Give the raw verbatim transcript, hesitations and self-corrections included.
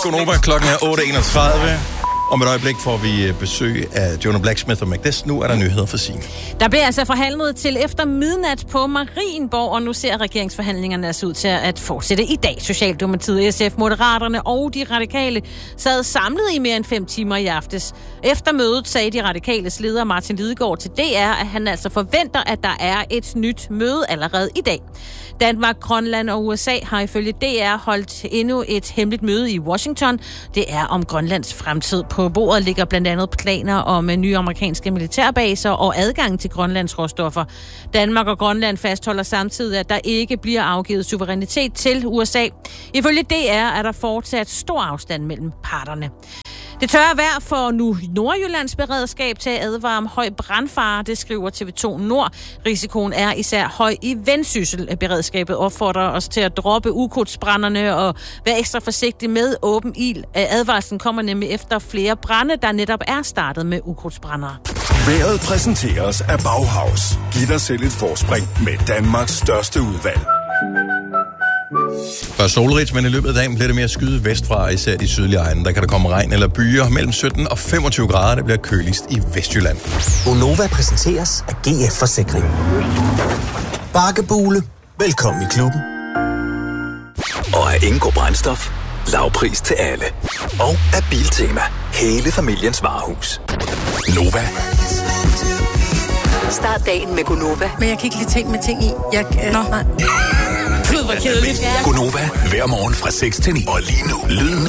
Godnova, klokken er otte enogtredive. Om et øjeblik får vi besøg af Jonah Blacksmith og McDess. Nu er der nyheder for Signe. Der bliver altså forhandlet til efter midnat på Marienborg, og nu ser regeringsforhandlingerne altså ud til at fortsætte i dag. Socialdemokratiet, S F, Moderaterne og de radikale sad samlet i mere end fem timer i aftes. Efter mødet sagde de radikales leder Martin Lidegaard til D R, at han altså forventer, at der er et nyt møde allerede i dag. Danmark, Grønland og U S A har ifølge D R holdt endnu et hemmeligt møde i Washington. Det er om Grønlands fremtid. På bordet ligger blandt andet planer om nye amerikanske militærbaser og adgang til Grønlands råstoffer. Danmark og Grønland fastholder samtidig, at der ikke bliver afgivet suverænitet til U S A. Ifølge D R er der fortsat stor afstand mellem parterne. Det tørre vejr får nu Nordjyllands beredskab til at advare om høj brandfare, det skriver T V to Nord. Risikoen er især høj i Vendsyssel. Beredskabet opfordrer os til at droppe ukrudtsbrænderne og være ekstra forsigtig med åben ild. Advarslen kommer nemlig efter flere brande, der netop er startet med ukrudtsbrændere. Vejret præsenteres af Bauhaus. Giv dig selv et forspring med Danmarks største udvalg. For solrigt, men i løbet af dagen bliver det mere skyde vestfra, især de sydlige egne. Der kan der komme regn eller byer mellem sytten og femogtyve grader. Det bliver køligst i Vestjylland. Gonova præsenteres af G F Forsikring. Bakkebule. Velkommen i klubben. Og af Ingo Brændstof. Lavpris til alle. Og af Biltema. Hele familiens varehus. Nova. Start dagen med Gonova. Men jeg kan ikke lide ting med ting i. Jeg, øh, Nå, nej. Gud, hvor kedeligt. Gonova, hver morgen fra seks til ni. Og lige nu, lyden